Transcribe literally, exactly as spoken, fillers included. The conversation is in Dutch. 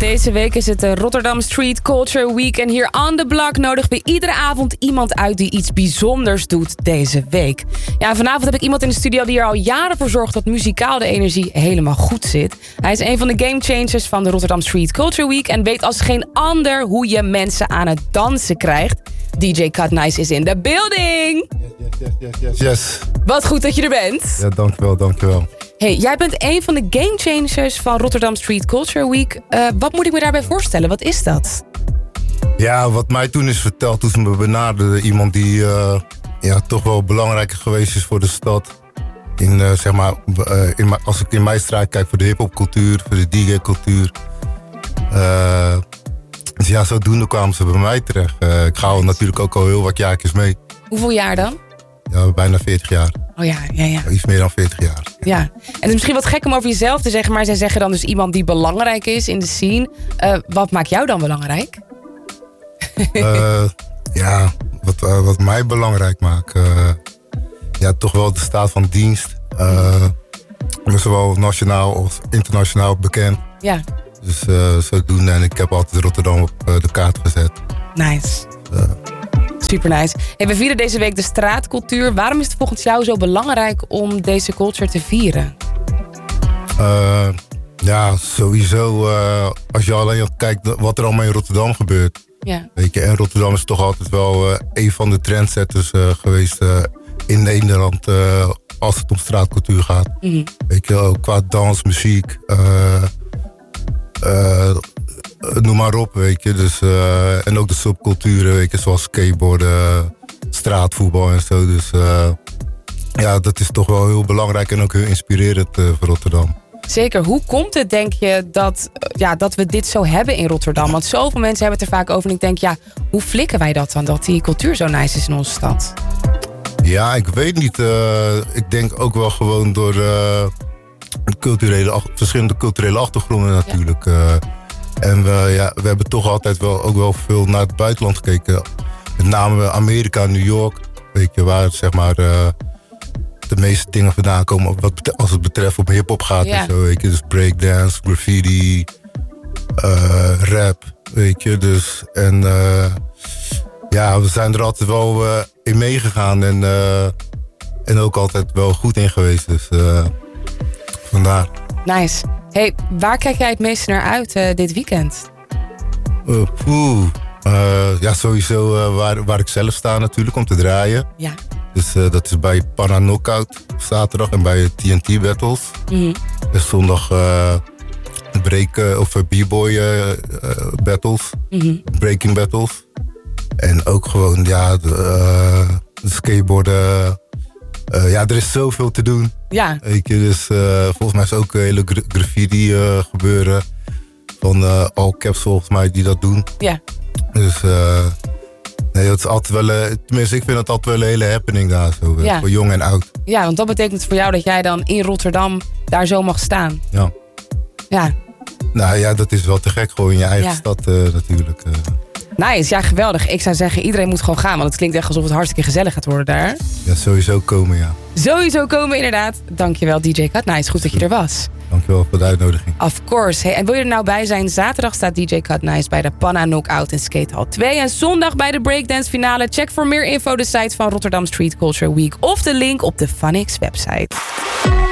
Deze week is het de Rotterdam Street Culture Week. En hier on the block nodigen we iedere avond iemand uit die iets bijzonders doet deze week. Ja, vanavond heb ik iemand in de studio die er al jaren voor zorgt dat muzikaal de energie helemaal goed zit. Hij is een van de gamechangers van de Rotterdam Street Culture Week en weet als geen ander hoe je mensen aan het dansen krijgt. D J Cut Nice is in the building! Yes, yes, yes, yes, yes. Wat goed dat je er bent. Ja, dankjewel, dankjewel. Hey, jij bent een van de gamechangers van Rotterdam Street Culture Week. Uh, wat moet ik me daarbij voorstellen? Wat is dat? Ja, wat mij toen is verteld, toen ze me benaderde, iemand die uh, ja, toch wel belangrijk geweest is voor de stad. In, uh, zeg maar, uh, in, als ik in mijn straat kijk voor de hiphopcultuur, voor de D J-cultuur. Uh, dus ja, zodoende kwamen ze bij mij terecht. Uh, ik ga al natuurlijk ook al heel wat jaartjes mee. Hoeveel jaar dan? Ja, bijna veertig jaar. Oh ja, ja, ja. Iets meer dan veertig jaar. Ja. En het is misschien wat gek om over jezelf te zeggen, maar zij zeggen dan dus iemand die belangrijk is in de scene. Uh, wat maakt jou dan belangrijk? uh, ja, wat, uh, wat mij belangrijk maakt. Uh, ja, toch wel de staat van dienst. Uh, zowel nationaal als internationaal bekend. Ja. Dus uh, zodoende. En ik heb altijd Rotterdam op uh, de kaart gezet. Nice. Uh, Super nice. Hey, we vieren deze week de straatcultuur. Waarom is het volgens jou zo belangrijk om deze culture te vieren? Uh, ja, sowieso. Uh, als je alleen kijkt wat er allemaal in Rotterdam gebeurt. Ja. Weet je, en Rotterdam is toch altijd wel uh, een van de trendsetters uh, geweest uh, in Nederland. Uh, als het om straatcultuur gaat. Mm-hmm. Weet je, ook qua dans, muziek. Uh, uh, Noem maar op, weet je. Dus, uh, en ook de subculturen, weet je, zoals skateboarden, straatvoetbal en zo. Dus uh, ja, dat is toch wel heel belangrijk en ook heel inspirerend uh, voor Rotterdam. Zeker. Hoe komt het, denk je, dat, ja, dat we dit zo hebben in Rotterdam? Want zoveel mensen hebben het er vaak over. En ik denk, ja, hoe flikken wij dat dan? Dat die cultuur zo nice is in onze stad? Ja, ik weet niet. Uh, ik denk ook wel gewoon door uh, culturele, verschillende culturele achtergronden natuurlijk. Ja. Uh, En we, ja, we hebben toch altijd wel, ook wel veel naar het buitenland gekeken. Met name Amerika, New York. Weet je, waar zeg maar, uh, de meeste dingen vandaan komen. Wat, als het betreft op hip-hop gaat ja. en zo. Weet je, dus breakdance, graffiti, uh, rap. Weet je, dus. En uh, ja, we zijn er altijd wel uh, in meegegaan. En, uh, en ook altijd wel goed in geweest. Dus uh, vandaar. Nice. Hey, waar kijk jij het meeste naar uit uh, dit weekend? Uh, Oeh, uh, ja, sowieso uh, waar, waar ik zelf sta natuurlijk om te draaien. Ja. Dus uh, dat is bij Panna Knockout op zaterdag en bij T N T Battles. Mm-hmm. En zondag uh, break, uh, of b-boy uh, uh, battles, mm-hmm. breaking battles. En ook gewoon, ja, de, uh, de skateboarden. Uh, ja, er is zoveel te doen. Ja. Weet je, dus uh, volgens mij is ook een hele gra- graffiti uh, gebeuren. Van uh, All Caps volgens mij die dat doen. Ja. Dus uh, nee, dat is altijd wel, uh, tenminste ik vind het altijd wel een hele happening daar. Zo, uh, ja. Voor jong en oud. Ja, want dat betekent voor jou dat jij dan in Rotterdam daar zo mag staan. Ja. Ja. Nou ja, dat is wel te gek gewoon in je eigen ja. stad uh, natuurlijk. Uh. Nice, ja, geweldig. Ik zou zeggen, iedereen moet gewoon gaan. Want het klinkt echt alsof het hartstikke gezellig gaat worden daar. Ja, sowieso komen, ja. Sowieso komen, inderdaad. Dankjewel, D J Cut Nice. Goed dat je er was. Dankjewel voor de uitnodiging. Of course. Hey, en wil je er nou bij zijn? Zaterdag staat D J Cut Nice bij de Panna Knockout in Skatehall twee. En zondag bij de breakdance finale. Check voor meer info de site van Rotterdam Street Culture Week. Of de link op de Funix website.